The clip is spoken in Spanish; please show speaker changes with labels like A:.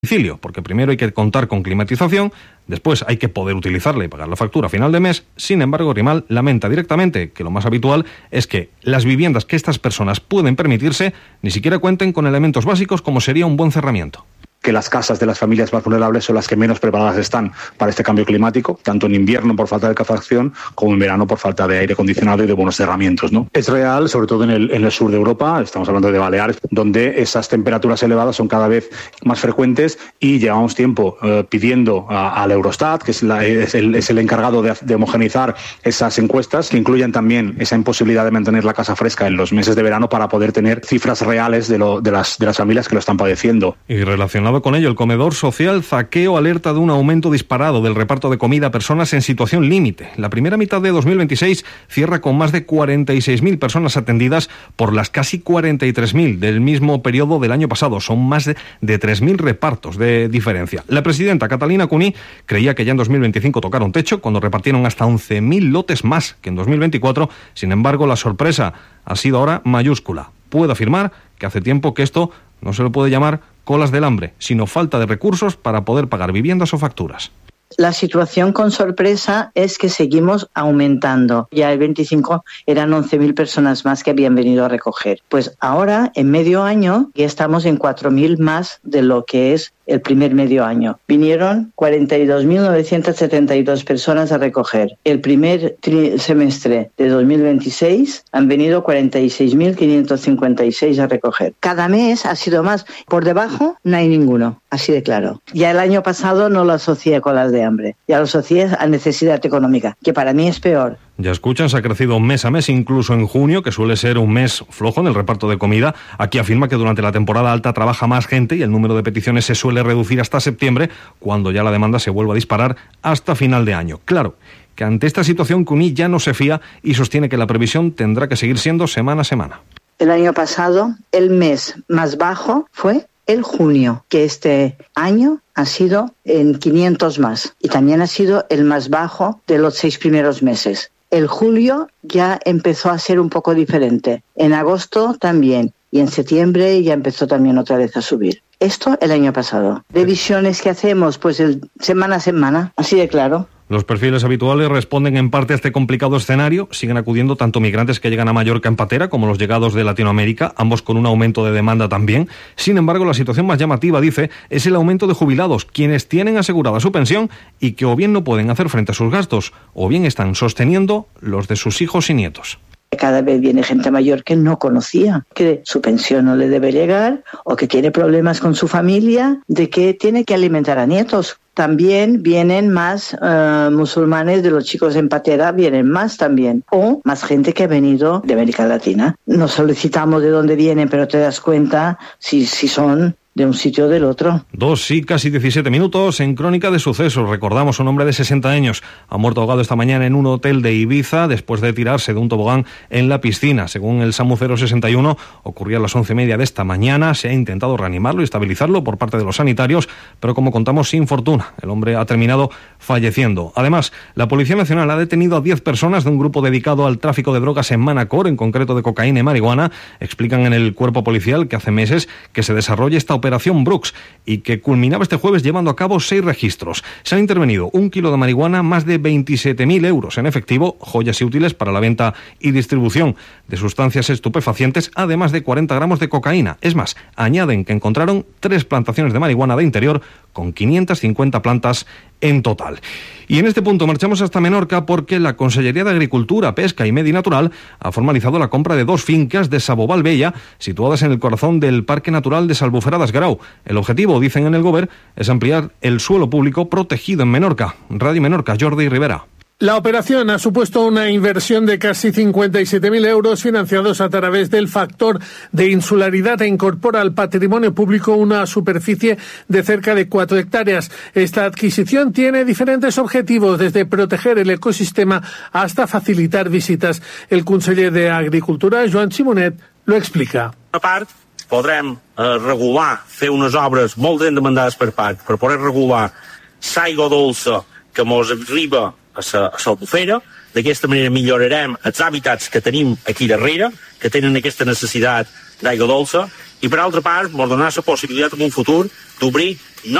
A: domicilio, porque primero hay que contar con climatización, después hay que poder utilizarla y pagar la factura a final de mes. Sin embargo, Rimal lamenta directamente que lo más habitual es que las viviendas que estas personas pueden permitirse ni siquiera cuenten con elementos básicos como sería un buen cerramiento.
B: Que las casas de las familias más vulnerables son las que menos preparadas están para este cambio climático, tanto en invierno por falta de calefacción como en verano por falta de aire acondicionado y de buenos cerramientos, ¿no? Es real, sobre todo en el sur de Europa, estamos hablando de Baleares, donde esas temperaturas elevadas son cada vez más frecuentes y llevamos tiempo pidiendo al Eurostat, que es el encargado de homogeneizar esas encuestas, que incluyan también esa imposibilidad de mantener la casa fresca en los meses de verano para poder tener cifras reales de las familias que lo están padeciendo.
A: Y relacionado con ello, el comedor social Zaqueo alerta de un aumento disparado del reparto de comida a personas en situación límite. La primera mitad de 2026 cierra con más de 46.000 personas atendidas por las casi 43.000 del mismo periodo del año pasado. Son más de 3.000 repartos de diferencia. La presidenta Catalina Cuní creía que ya en 2025 tocaron techo cuando repartieron hasta 11.000 lotes más que en 2024. Sin embargo, la sorpresa ha sido ahora mayúscula. Puedo afirmar que hace tiempo que esto no se lo puede llamar colas del hambre, sino falta de recursos para poder pagar viviendas o facturas.
C: La situación con sorpresa es que seguimos aumentando. Ya el 25 eran 11.000 personas más que habían venido a recoger. Pues ahora, en medio año, ya estamos en 4.000 más de lo que es el primer medio año. Vinieron 42.972 personas a recoger. El primer semestre de 2026 han venido 46.556 a recoger. Cada mes ha sido más. Por debajo no hay ninguno, así de claro. Ya el año pasado no lo asocié con las de hambre, ya lo asocié a necesidad económica, que para mí es peor.
A: Ya escuchan, se ha crecido mes a mes, incluso en junio, que suele ser un mes flojo en el reparto de comida. Aquí afirma que durante la temporada alta trabaja más gente y el número de peticiones se suele reducir hasta septiembre, cuando ya la demanda se vuelve a disparar hasta final de año. Claro que ante esta situación Cuní ya no se fía y sostiene que la previsión tendrá que seguir siendo semana a semana.
C: El año pasado, el mes más bajo fue el junio, que este año ha sido en 500 más y también ha sido el más bajo de los 6 primeros meses. El julio ya empezó a ser un poco diferente. En agosto también. Y en septiembre ya empezó también otra vez a subir. Esto el año pasado. Revisiones que hacemos, pues semana a semana, así de claro.
A: Los perfiles habituales responden en parte a este complicado escenario. Siguen acudiendo tanto migrantes que llegan a Mallorca en patera como los llegados de Latinoamérica, ambos con un aumento de demanda también. Sin embargo, la situación más llamativa, dice, es el aumento de jubilados, quienes tienen asegurada su pensión y que o bien no pueden hacer frente a sus gastos o bien están sosteniendo los de sus hijos y nietos.
C: Cada vez viene gente mayor que no conocía, que su pensión no le debe llegar o que tiene problemas con su familia, de que tiene que alimentar a nietos. También vienen más musulmanes de los chicos en patera, vienen más también. O más gente que ha venido de América Latina. No solicitamos de dónde vienen, pero te das cuenta si son de un sitio o del otro.
A: 2 y casi 17 minutos en Crónica de Sucesos. Recordamos, un hombre de 60 años ha muerto ahogado esta mañana en un hotel de Ibiza después de tirarse de un tobogán en la piscina. Según el SAMU 061, ocurría a las 11:30 de esta mañana. Se ha intentado reanimarlo y estabilizarlo por parte de los sanitarios, pero como contamos, sin fortuna. El hombre ha terminado falleciendo. Además, la Policía Nacional ha detenido a 10 personas de un grupo dedicado al tráfico de drogas en Manacor, en concreto de cocaína y marihuana. Explican en el cuerpo policial que hace meses que se desarrolla esta Operación Brooks y que culminaba este jueves llevando a cabo 6 registros. Se han intervenido 1 kilo de marihuana, más de 27.000 euros en efectivo, joyas y útiles para la venta y distribución de sustancias estupefacientes, además de 40 gramos de cocaína. Es más, añaden que encontraron 3 plantaciones de marihuana de interior con 550 plantas en total. Y en este punto marchamos hasta Menorca porque la Consellería de Agricultura, Pesca y Medi Natural ha formalizado la compra de 2 fincas de Saboval Bella, situadas en el corazón del Parque Natural de Salbuferadas Grau. El objetivo, dicen en el Govern, es ampliar el suelo público protegido en Menorca. Radio Menorca, Jordi Rivera.
D: La operación ha supuesto una inversión de casi 57.000 euros financiados a través del factor de insularidad e incorpora al patrimonio público una superficie de cerca de 4 hectáreas. Esta adquisición tiene diferentes objetivos, desde proteger el ecosistema hasta facilitar visitas. El conseller de Agricultura, Joan Simonet, lo explica.
E: Una part podrem regular, fer unes obres molt ben demandades per PAC per poder regular l'aigua dolça que mos arriba a l'Albufera. D'aquesta manera millorarem els hàbitats que tenim aquí darrere, que tenen aquesta necessitat d'aigua dolça, i per altra part ens donar la possibilitat en un futur d'obrir